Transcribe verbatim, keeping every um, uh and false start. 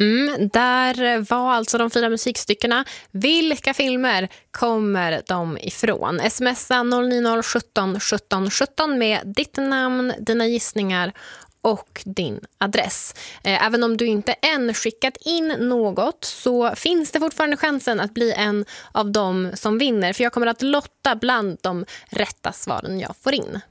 Mm, där var alltså de fyra musikstyckena. Vilka filmer kommer de ifrån? Smsa noll nio noll sjutton sjutton sjutton med ditt namn, dina gissningar och din adress. Även om du inte än skickat in något så finns det fortfarande chansen att bli en av dem som vinner. För jag kommer att lotta bland de rätta svaren jag får in.